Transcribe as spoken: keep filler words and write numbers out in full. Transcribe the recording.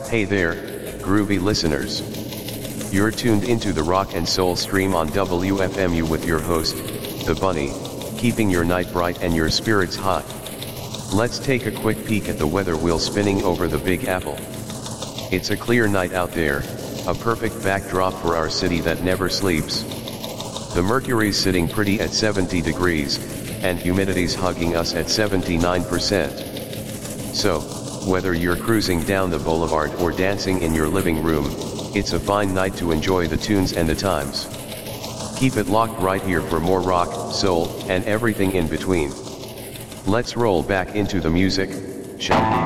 Hey there, groovy listeners. You're tuned into the rock and soul stream on W F M U with your host, The Bunny, keeping your night bright and your spirits hot. Let's take a quick peek at the weather wheel spinning over the Big Apple. It's a clear night out there, a perfect backdrop for our city that never sleeps. The mercury's sitting pretty at seventy degrees, and humidity's hugging us at seventy-nine percent. So, whether you're cruising down the boulevard or dancing in your living room, it's a fine night to enjoy the tunes and the times. Keep it locked right here for more rock, soul, and everything in between. Let's roll back into the music, shall we?